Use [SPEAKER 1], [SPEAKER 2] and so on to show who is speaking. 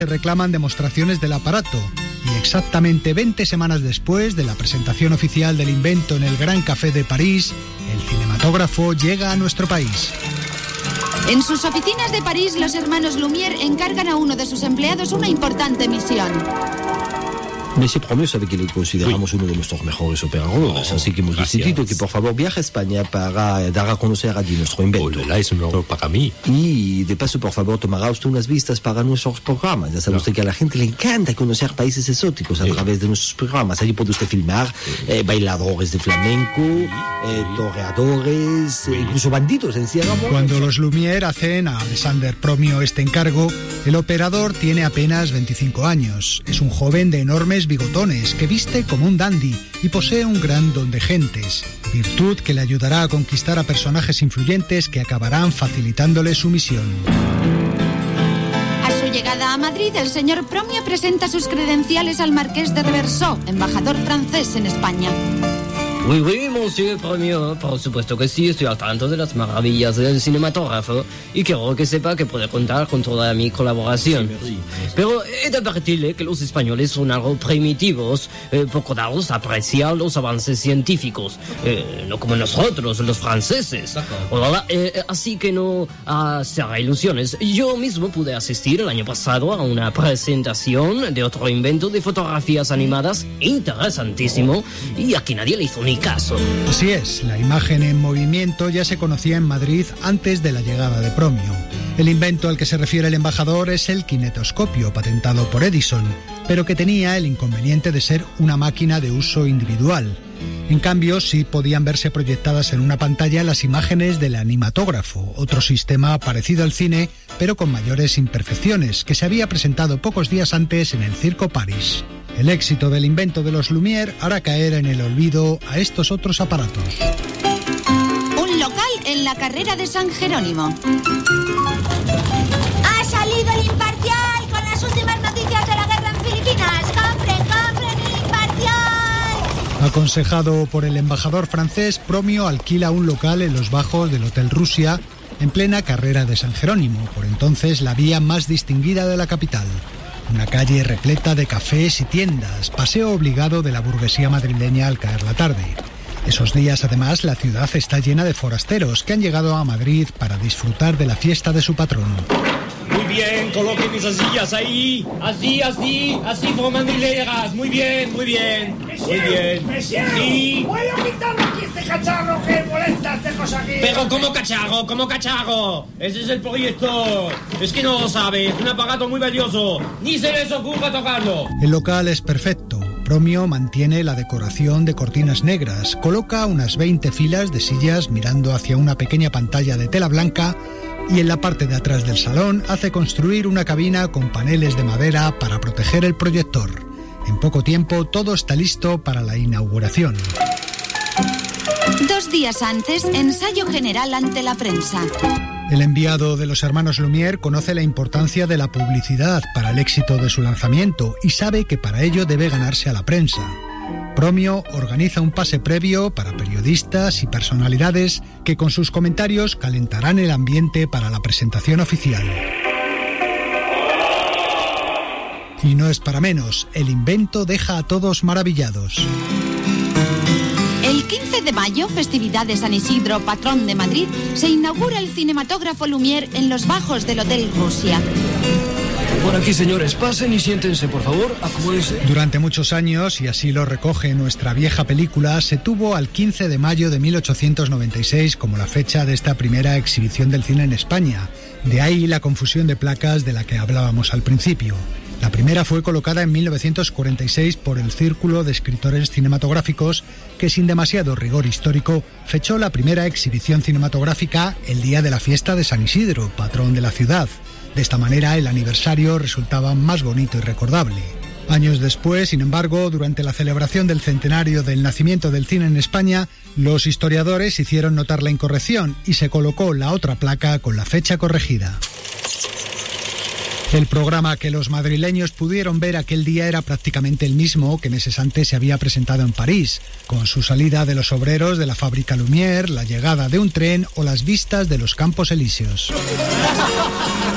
[SPEAKER 1] reclaman demostraciones del aparato y exactamente 20 semanas después de la presentación oficial del invento en el Gran Café de París, el cinematógrafo llega a nuestro país.
[SPEAKER 2] En sus oficinas de París, los hermanos Lumière encargan a uno de sus empleados una importante misión.
[SPEAKER 3] Monsieur Premio sabe que le consideramos uno de nuestros mejores operadores, así que hemos decidido que por favor viaje a España para dar a conocer allí nuestro invento.
[SPEAKER 4] Es un honor para mí.
[SPEAKER 3] Y de paso, por favor, tomará usted unas vistas para nuestros programas. Ya sabe usted que a la gente le encanta conocer países exóticos a través de nuestros programas. Allí puede usted filmar bailadores de flamenco, toreadores, incluso bandidos en Sierra Morena.
[SPEAKER 1] Cuando los Lumière hacen a Alexander Premio este encargo, el operador tiene apenas 25 años. Es un joven de enormes bigotones que viste como un dandy y posee un gran don de gentes, virtud que le ayudará a conquistar a personajes influyentes que acabarán facilitándole su misión.
[SPEAKER 2] A su llegada a Madrid, el señor Premio presenta sus credenciales al marqués de Reversó, embajador francés en España.
[SPEAKER 5] Oui, monsieur Premio, por supuesto que sí, estoy al tanto de las maravillas del cinematógrafo y quiero que sepa que puede contar con toda mi colaboración. Sí. Pero he de advertirle que los españoles son algo primitivos, poco dados a apreciar los avances científicos, no como nosotros, los franceses. Así que no se haga ilusiones. Yo mismo pude asistir el año pasado a una presentación de otro invento de fotografías animadas interesantísimo y aquí nadie le hizo ni caso.
[SPEAKER 1] Así es, la imagen en movimiento ya se conocía en Madrid antes de la llegada de Premio. El invento al que se refiere el embajador es el kinetoscopio, patentado por Edison, pero que tenía el inconveniente de ser una máquina de uso individual. En cambio, sí podían verse proyectadas en una pantalla las imágenes del animatógrafo, otro sistema parecido al cine, pero con mayores imperfecciones, que se había presentado pocos días antes en el Circo París. El éxito del invento de los Lumière hará caer en el olvido a estos otros aparatos.
[SPEAKER 2] Un local en la carrera de San Jerónimo.
[SPEAKER 6] ¡Ha salido el Imparcial con las últimas noticias de la guerra en Filipinas! ¡Compren el Imparcial!
[SPEAKER 1] Aconsejado por el embajador francés, Premio alquila un local en los bajos del Hotel Rusia, en plena carrera de San Jerónimo, por entonces la vía más distinguida de la capital. Una calle repleta de cafés y tiendas, paseo obligado de la burguesía madrileña al caer la tarde. Esos días, además, la ciudad está llena de forasteros que han llegado a Madrid para disfrutar de la fiesta de su patrón.
[SPEAKER 7] Muy bien, coloquen esas sillas ahí. Así como madrileñas. Muy bien.
[SPEAKER 8] Monsieur,
[SPEAKER 7] Sí.
[SPEAKER 8] ¿puedo quitarme aquí este cacharro que molesta este cosa aquí?
[SPEAKER 7] Pero ¿cómo cacharro? Ese es el proyector. Es que no lo sabe, es un aparato muy valioso. Ni se les ocurra tocarlo.
[SPEAKER 1] El local es perfecto. Premio mantiene la decoración de cortinas negras, coloca unas 20 filas de sillas mirando hacia una pequeña pantalla de tela blanca y en la parte de atrás del salón hace construir una cabina con paneles de madera para proteger el proyector. En poco tiempo todo está listo para la inauguración.
[SPEAKER 2] 2 días antes, ensayo general ante la prensa.
[SPEAKER 1] El enviado de los hermanos Lumière conoce la importancia de la publicidad para el éxito de su lanzamiento y sabe que para ello debe ganarse a la prensa. Premio organiza un pase previo para periodistas y personalidades que con sus comentarios calentarán el ambiente para la presentación oficial. Y no es para menos, el invento deja a todos maravillados.
[SPEAKER 2] El 15 de mayo, festividad de San Isidro, patrón de Madrid, se inaugura el cinematógrafo Lumière en los bajos del Hotel Rusia.
[SPEAKER 9] Por aquí, señores, pasen y siéntense, por favor, acomódense.
[SPEAKER 1] Durante muchos años, y así lo recoge nuestra vieja película, se tuvo al 15 de mayo de 1896 como la fecha de esta primera exhibición del cine en España. De ahí la confusión de placas de la que hablábamos al principio. La primera fue colocada en 1946 por el Círculo de Escritores Cinematográficos, que sin demasiado rigor histórico fechó la primera exhibición cinematográfica el día de la fiesta de San Isidro, patrón de la ciudad. De esta manera el aniversario resultaba más bonito y recordable. Años después, sin embargo, durante la celebración del centenario del nacimiento del cine en España, los historiadores hicieron notar la incorrección y se colocó la otra placa con la fecha corregida. El programa que los madrileños pudieron ver aquel día era prácticamente el mismo que meses antes se había presentado en París, con su salida de los obreros de la fábrica Lumière, la llegada de un tren o las vistas de los Campos Elíseos.